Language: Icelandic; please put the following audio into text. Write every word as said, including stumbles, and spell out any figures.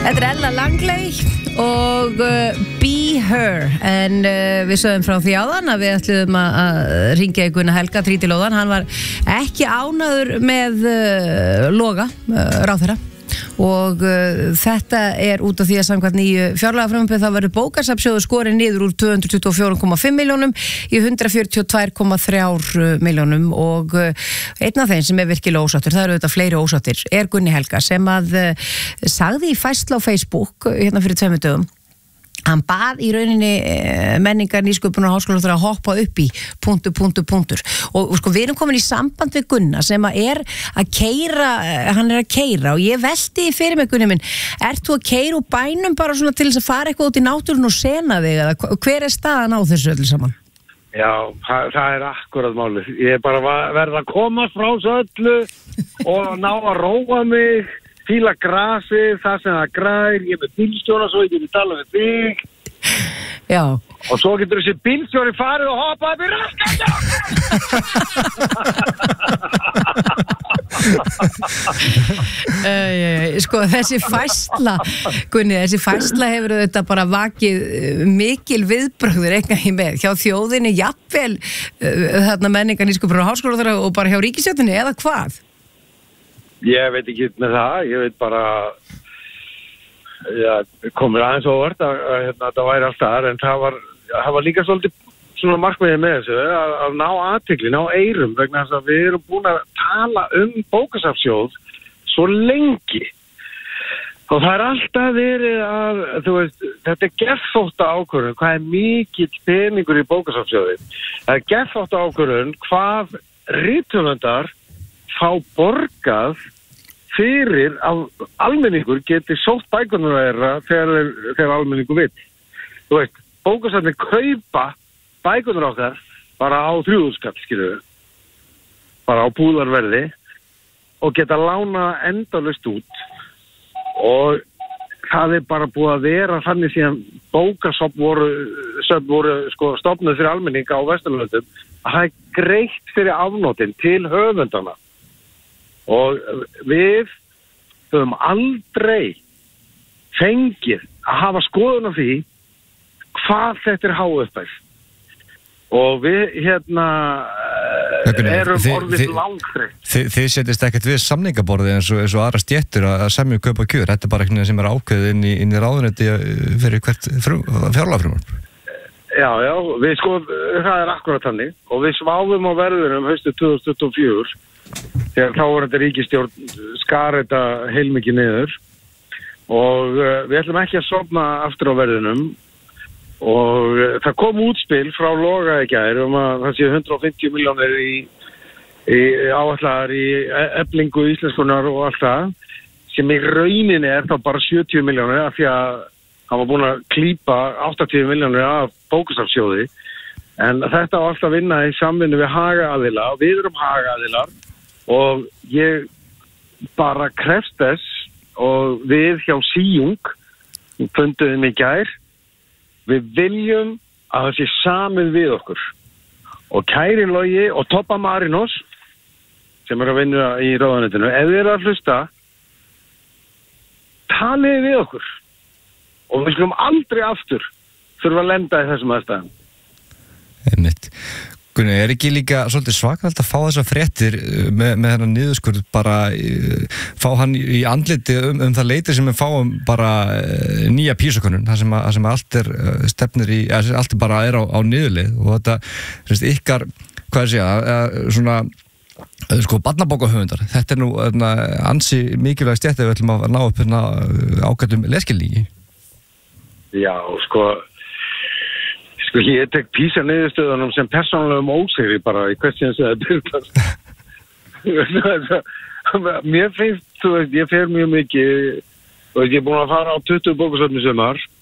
Þetta er Ella Langley og uh, Be Her en uh, við sögum frá því áðan að við ætluðum að ringja í Gunnar Helga trítilóðan, hann var ekki ánægður með uh, Loga uh, ráðherra og uh, þetta er út af því að samkvæmt nýju fjárlagafrumvarpi þá verður bókasafnssjóður skorinn niður úr tvö hundruð tuttugu og fjögur komma fimm milljónum í hundrað fjörutíu og tvö komma þrjár milljónum og uh, einn af þeim sem er virkilega ósáttur, það eru auðvitað fleiri ósáttir, er Gunni Helga sem að uh, sagði í færslu á Facebook hérna fyrir tveimur dögum. Hann bað í rauninni eh, menningar, nýsköpunar og háskóla að hoppa upp í punktur, punktur, punktur og, og sko við erum komin í samband við Gunna sem að er að keyra, hann er að keyra og ég velti fyrir mig Gunni minn, ert þú að keyra úr bænum bara svona til þess að fara eitthvað út í náttúrun og sena þig eða hver er staðan á þessu öllu saman? Já, það, það er akkurat málið, ég er bara verð að koma frá þessu öllu og ná að róa mig fíla grasið, það sem það grær, ég er með bílstjóra svo ég getur tala við þig. Já. Og svo getur þessi bílstjóri farið og hoppað upp í raskandi. uh, sko þessi færsla, Gunni, þessi færsla hefur þetta bara vakið mikil viðbrögður eitthvað í með hjá þjóðinni, jafnvel uh, þarna menningar, nýsköpunar og háskóla og bara hjá ríkisstjórninni eða hvað? Ég veit ekki með það, ég veit bara já, komur aðeins óvart að, að, að, að það væri allt þar en það var, það var líka svolítið svona markmiðið með þessu að, að ná athygli, ná eyrum vegna þess að við erum búin að tala um bókasafnssjóð svo lengi og það er alltaf verið að, þú veist, þetta er geðþótta ákvörðun, hvað er mikill peningur í bókasafnssjóði, það er geðþótta ákvörðun hvað rithöfundar fá borgað fyrir að almenningur geti sótt bækurnar þeirra þegar, þegar almenningur vill. Þú veist, bókasafnir kaupa bækurnar okkar bara á þrjúðskall, skilur við, bara á búðarverði og geta lána endalaust út og það er bara búið að vera þannig síðan bókasafn voru, voru sko, stofnuð fyrir almenninga á Vesturlöndum að það er greitt fyrir afnótin til höfundana. Og við höfum aldrei fengið að hafa skoðun á því hvað þetta er háuppæð. Og við hérna Þakkunni, erum þi, orðið langþreytt. Þið, þið setjast ekkert við samningaborðið eins og, eins og aðra stjettur að, að semja kaupa kjör. Þetta er bara eitthvað sem er ákveðið inn í, inn í ráðuneyti fyrir hvert fjárlagafrumvarp. Já, já, við sko, það er akkurat þannig og við sváfum á verðunum haustið tvö þúsund tuttugu og fjögur þegar þá var þetta ríkisstjórn skar þetta heilmikið niður og uh, við ætlum ekki að sofna aftur á verðunum og uh, það kom útspil frá Loga í gær um að það sé hundrað og fimmtíu milljónir í, í áætlaðar í eflingu íslenskunar og allt það sem í rauninni er þá bara sjötíu milljónir af því að hann var búin að klípa áttatíu milljónir af bókasafnssjóði en þetta var alltaf að vinna í samvinnu við hagaaðila og við erum hagaaðilar og ég bara krefst þess og við hjá Síjung funduðum í gær við viljum að það sé samið við okkur og Kærin Logi og Toppa Marinos sem er að vinna í ráðuneytinu ef þið eru að hlusta talið við okkur og við skulum aldrei aftur þurfa að lenda í þessum aðstæðum. Einmitt. Gunni, er ekki líka svolítið svakalt að fá þessar fréttir með, með hennar niðurskurð bara fá hann í andliti um, um það leiti sem við fáum bara nýja písakönnun, það sem, að, sem að allt er stefnir í, eða allt er bara er á, á niðurlið og þetta, semst, ykkar, hvað sé ég, svona sko barnabókahöfundar, þetta er nú erna, ansi mikilvæg stjætt ef við ætlum að ná upp hérna ágætum leskilningi. Já, sko Sko ég tek písa niðurstöðunum sem persónulegum ósigri bara í hvert sem það byrjast. Mér finnst, þú veist, ég fer mjög mikið, þú veist, ég er búin að fara á tuttugu bókasöfni sumar